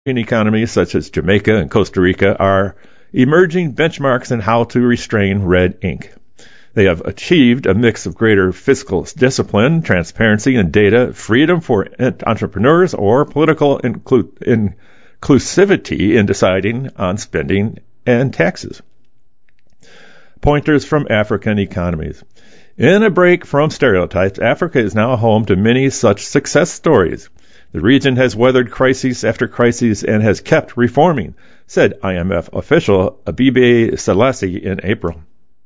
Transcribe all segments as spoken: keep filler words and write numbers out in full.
economies such as Jamaica and Costa Rica are emerging benchmarks in how to restrain red ink. They have achieved a mix of greater fiscal discipline, transparency and data, freedom for entrepreneurs, or political inclu- inclusivity in deciding on spending and taxes. Pointers from African economies. In a break from stereotypes, Africa is now home to many such success stories. The region has weathered crises after crises and has kept reforming, said I M F official Abibe Selassie in April.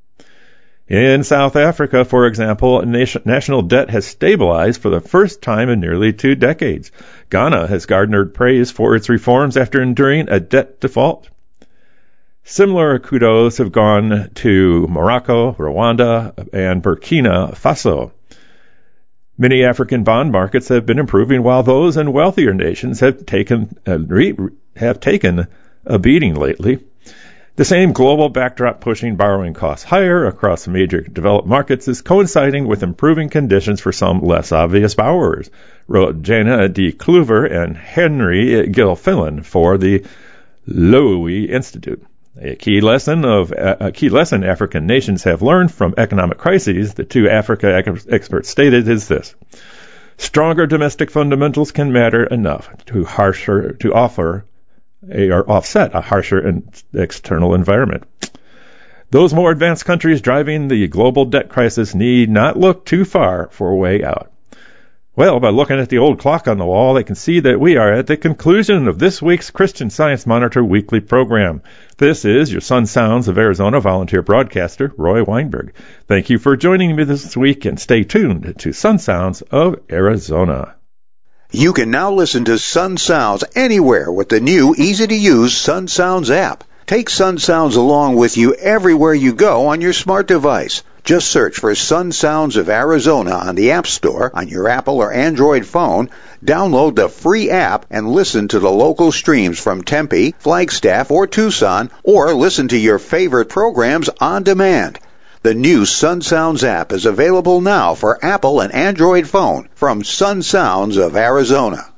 In South Africa, for example, nation, national debt has stabilized for the first time in nearly two decades. Ghana has garnered praise for its reforms after enduring a debt default. Similar kudos have gone to Morocco, Rwanda, and Burkina Faso. Many African bond markets have been improving, while those in wealthier nations have taken uh, re, have taken a beating lately. The same global backdrop pushing borrowing costs higher across major developed markets is coinciding with improving conditions for some less obvious borrowers, wrote Jana D. Kluver and Henry Gilfillan for the Lowy Institute. A key lesson of a key lesson African nations have learned from economic crises, the two Africa experts stated, is this: stronger domestic fundamentals can matter enough to harsher to offer a, or offset a harsher in, external environment. Those more advanced countries driving the global debt crisis need not look too far for a way out. Well, by looking at the old clock on the wall, they can see that we are at the conclusion of this week's Christian Science Monitor weekly program. This is your Sun Sounds of Arizona volunteer broadcaster, Roy Weinberg. Thank you for joining me this week, and stay tuned to Sun Sounds of Arizona. You can now listen to Sun Sounds anywhere with the new, easy-to-use Sun Sounds app. Take Sun Sounds along with you everywhere you go on your smart device. Just search for Sun Sounds of Arizona on the App Store on your Apple or Android phone, download the free app, and listen to the local streams from Tempe, Flagstaff, or Tucson, or listen to your favorite programs on demand. The new Sun Sounds app is available now for Apple and Android phone from Sun Sounds of Arizona.